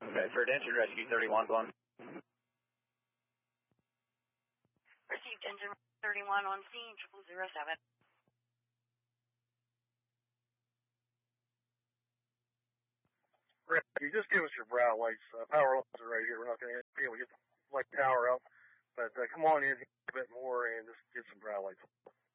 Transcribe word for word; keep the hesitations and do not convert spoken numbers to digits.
Bedford, engine rescue thirty-one one. Received engine thirty-one on scene, triple zero seven. You just give us your brow lights. Uh, power lights are right here. We're not going to be able to get the light tower up, but uh, come on in a bit more and just get some brow lights.